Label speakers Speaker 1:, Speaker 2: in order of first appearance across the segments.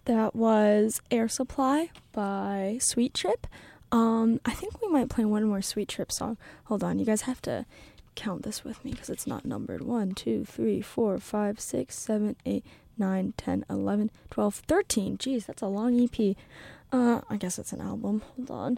Speaker 1: That was Air Supply by Sweet Trip. I think we might play one more Sweet Trip song. Hold on, you guys have to count this with me because it's not numbered. 1, 2, 3, 4, 5, 6, 7, 8, 9, 10, 11, 12, 13. Jeez, that's a long EP. I guess it's an album. Hold on.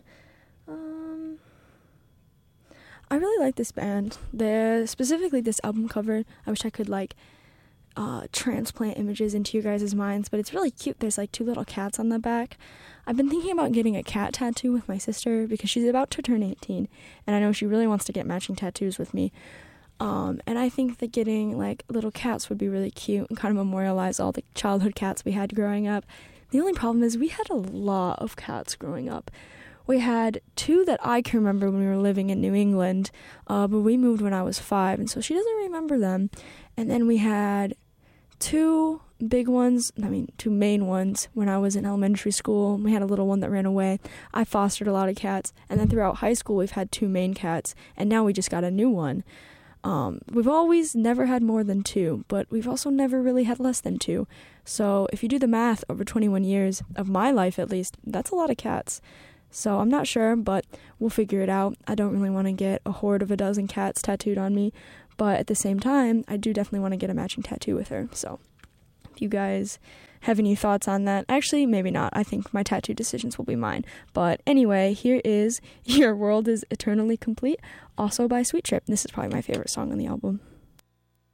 Speaker 1: I really like this band. Specifically this album cover. I wish I could transplant images into your guys' minds, but it's really cute. There's 2 little cats on the back. I've been thinking about getting a cat tattoo with my sister because she's about to turn 18, and I know she really wants to get matching tattoos with me. And I think that getting little cats would be really cute and kind of memorialize all the childhood cats we had growing up. The only problem is we had a lot of cats growing up. We had 2 that I can remember when we were living in New England, but we moved when I was 5, and so she doesn't remember them. And then we had 2 main ones when I was in elementary school. We had a little one that ran away. I fostered a lot of cats, and then throughout high school we've had 2 main cats, and now we just got a new one. We've always never had more than 2, but we've also never really had less than 2. So if you do the math over 21 years of my life at least, that's a lot of cats. So I'm not sure, but we'll figure it out. I don't really want to get a horde of a dozen cats tattooed on me, but at the same time, I do definitely want to get a matching tattoo with her. So if you guys have any thoughts on that, actually, maybe not. I think my tattoo decisions will be mine. But anyway, here is Your World is Eternally Complete, also by Sweet Trip. This is probably my favorite song on the album.